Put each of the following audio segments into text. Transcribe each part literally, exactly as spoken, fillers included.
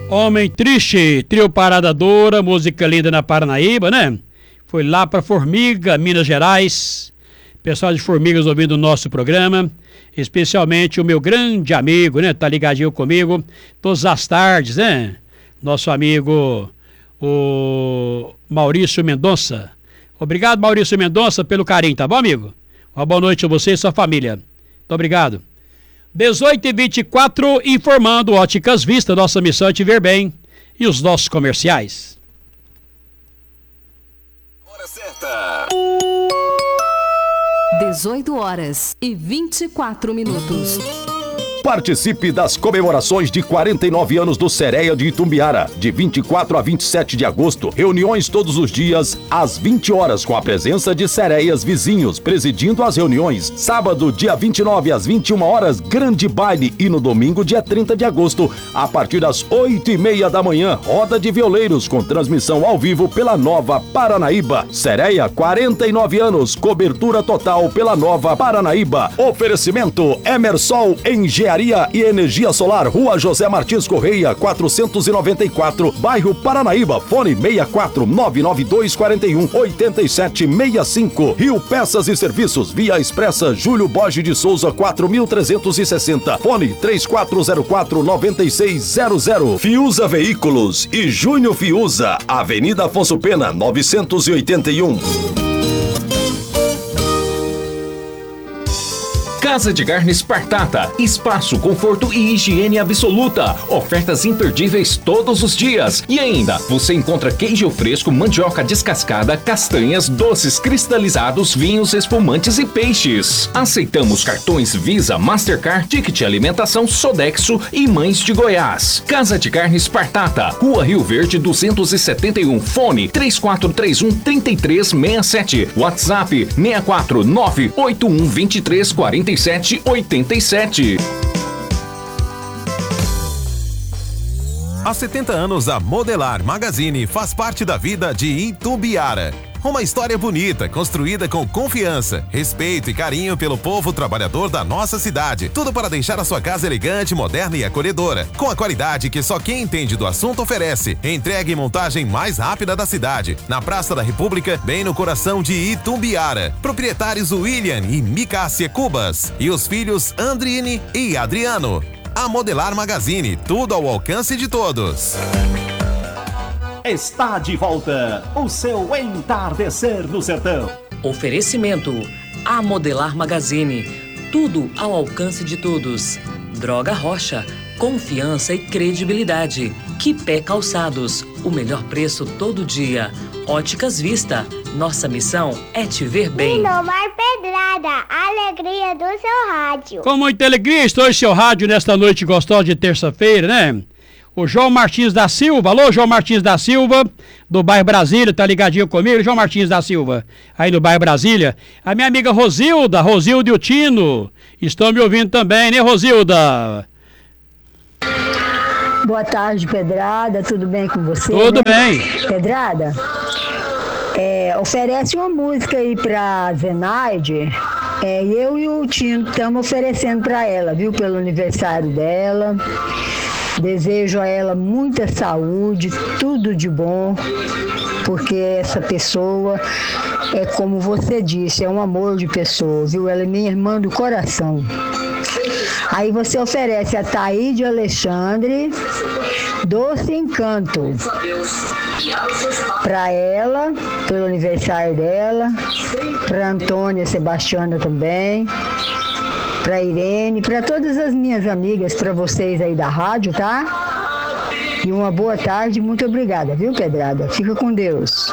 Homem Triste, trio Parada Dura, música linda na Paranaíba, né? Foi lá pra Formiga, Minas Gerais. Pessoal de Formigas ouvindo o nosso programa. Especialmente o meu grande amigo, né? Tá ligadinho comigo todas as tardes, né? Nosso amigo, o Maurício Mendonça. Obrigado, Maurício Mendonça, pelo carinho, tá bom, amigo? Uma boa noite a você e sua família. Muito obrigado. dezoito e vinte e quatro, informando Óticas Vista, nossa missão é te ver bem. E os nossos comerciais. Hora certa. dezoito horas e vinte e quatro minutos. Participe das comemorações de quarenta e nove anos do Sereia de Itumbiara, de vinte e quatro a vinte e sete de agosto. Reuniões todos os dias, às vinte horas, com a presença de Sereias vizinhos, presidindo as reuniões. Sábado, dia vinte e nove, às vinte e uma horas, grande baile. E no domingo, dia trinta de agosto, a partir das oito e meia da manhã, roda de violeiros, com transmissão ao vivo pela Nova Paranaíba. Sereia, quarenta e nove anos, cobertura total pela Nova Paranaíba. Oferecimento Emersol Engenharia e Energia Solar, Rua José Martins Correia, quatrocentos e noventa e quatro, bairro Paranaíba. Fone seis quatro nove nove dois quatro um oito sete seis cinco. Rio Peças e Serviços, Via Expressa Júlio Borges de Souza, quatro mil trezentos e sessenta. Fone três quatro zero quatro nove seis zero zero. Fiuza Veículos e Júnior Fiuza, Avenida Afonso Pena, novecentos e oitenta e um. Casa de Carne Espartata, espaço, conforto e higiene absoluta. Ofertas imperdíveis todos os dias. E ainda, você encontra queijo fresco, mandioca descascada, castanhas, doces cristalizados, vinhos, espumantes e peixes. Aceitamos cartões Visa, Mastercard, Ticket Alimentação, Sodexo e Mães de Goiás. Casa de Carne Espartata, Rua Rio Verde duzentos e setenta e um. Fone três quatro três um, três três seis sete. WhatsApp seis quatro nove oito um dois três quatro sete oito sete. Há setenta anos, a Modelar Magazine faz parte da vida de Itumbiara. Uma história bonita, construída com confiança, respeito e carinho pelo povo trabalhador da nossa cidade. Tudo para deixar a sua casa elegante, moderna e acolhedora. Com a qualidade que só quem entende do assunto oferece. Entrega e montagem mais rápida da cidade. Na Praça da República, bem no coração de Itumbiara. Proprietários William e Micácia Cubas. E os filhos Andrine e Adriano. A Modelar Magazine, tudo ao alcance de todos. Está de volta o seu Entardecer no Sertão. Oferecimento A Modelar Magazine, tudo ao alcance de todos. Droga Rocha, confiança e credibilidade. Quipé Calçados, o melhor preço todo dia. Óticas Vista, nossa missão é te ver bem. Inomar Pedrada, a alegria do seu rádio. Com muita alegria, estou em seu rádio nesta noite gostosa de terça-feira, né? O João Martins da Silva, alô João Martins da Silva, do bairro Brasília, tá ligadinho comigo, João Martins da Silva, aí no bairro Brasília. A minha amiga Rosilda, Rosilda e o Tino, estão me ouvindo também, né Rosilda? Boa tarde, Pedrada, tudo bem com você? Tudo né? bem. Pedrada, é, oferece uma música aí pra Zenaide, é, eu e o Tino estamos oferecendo pra ela, viu, pelo aniversário dela. Desejo a ela muita saúde, tudo de bom, porque essa pessoa é como você disse, é um amor de pessoa, viu? Ela é minha irmã do coração. Aí você oferece a Taíde Alexandre, Doce Encanto, para ela, pelo aniversário dela, para Antônia Sebastiana também, para Irene, para todas as minhas amigas, para vocês aí da rádio, tá? E uma boa tarde, muito obrigada, viu, Pedrada? Fica com Deus.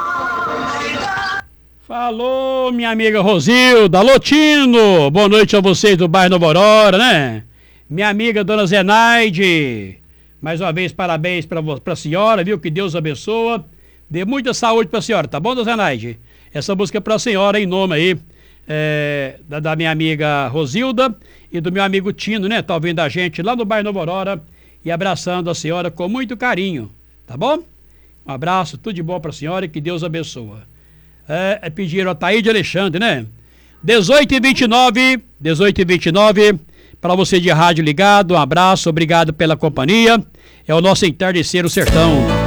Falou, minha amiga Rosilda, alô Tino, boa noite a vocês do bairro Nova Aurora, né? Minha amiga Dona Zenaide, mais uma vez parabéns para a senhora, viu? Que Deus abençoa, dê muita saúde para a senhora, tá bom, Dona Zenaide? Essa música é para a senhora, em nome aí. É, da, da minha amiga Rosilda e do meu amigo Tino, né? Tá ouvindo a gente lá no bairro Nova Aurora e abraçando a senhora com muito carinho, tá bom? Um abraço, tudo de bom pra senhora e que Deus abençoa. É, é pediram a Taíde Alexandre, né? dezoito e vinte e nove, dezoito e vinte e nove, Para você de rádio ligado, um abraço, obrigado pela companhia. É o nosso Entardecer o Sertão.